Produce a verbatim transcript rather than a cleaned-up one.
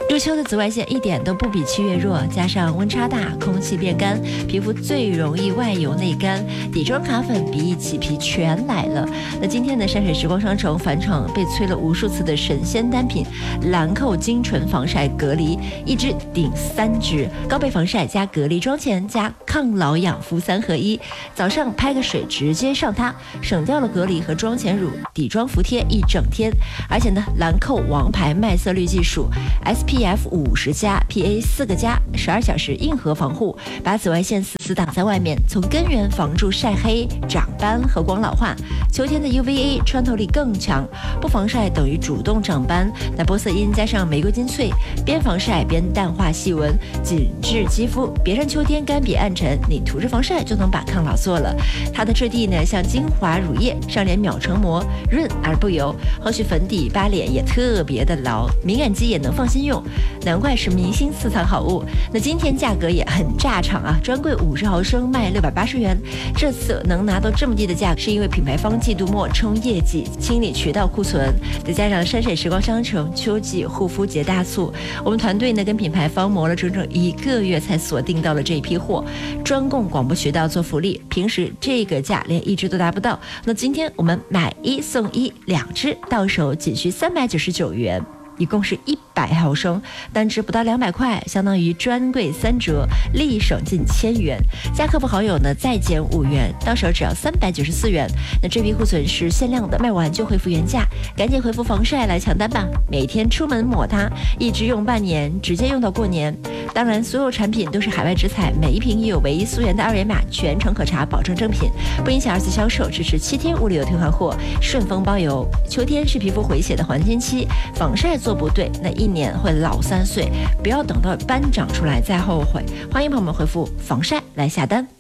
入秋的紫外线一点都不比七月弱，加上温差大，空气变干，皮肤最容易外油内干，底妆卡粉鼻翼起皮全来了。那今天的山水时光商城返场被催了无数次的神仙单品兰蔻精纯防晒隔离，一支顶三支，高倍防晒加隔离妆前加抗老养肤三合一，早上拍个水直接上它，省掉了隔离和妆前乳、底妆服贴一整天。而且呢，兰蔻王牌麦色绿技术 S P F 五十加 P A 四个加，十二小时硬核防护，把紫外线死死挡在外面，从根源防住晒黑、长斑和光老化。秋天的 U V A 穿透力更强，不防晒等于主动长斑。那玻色因加上玫瑰精粹，边防晒边淡化细纹，紧致肌肤，别让秋天干瘪暗沉，你涂着防晒就能把抗老做了。它的质地呢像精华乳液，上脸秒成膜，润而不油，后续粉底扒脸也特别的牢，敏感肌也能放心用，难怪是明星私藏好物。那今天价格也很炸场啊，专柜五十毫升卖六百八十元，这次能拿到这么低的价格，是因为品牌方季度末冲业绩，清理渠道库存，再加上山水时光商城秋季护肤节大促，我们团队呢跟品牌方磨了整整一个月才锁定到了这一批货，专供广播渠道做福利，平时这个价连一支都达不到。那今天我们买一送一，两支到手仅需三百九十九元。一共是一百毫升，单支不到两百块，相当于专柜三折，立省近千元。加客服好友呢再减五元，到手只要三百九十四元。那这批库存是限量的，卖完就恢复原价，赶紧回复防晒来抢单吧！每天出门抹它，一直用半年，直接用到过年。当然，所有产品都是海外直采，每一瓶也有唯一溯源的二维码，全程可查，保证正品，不影响二次销售，支持七天无理由退换货，顺丰包邮。秋天是皮肤回血的黄金期，防晒做不对，那一年会老三岁，不要等到斑长出来再后悔。欢迎朋友们回复防晒来下单。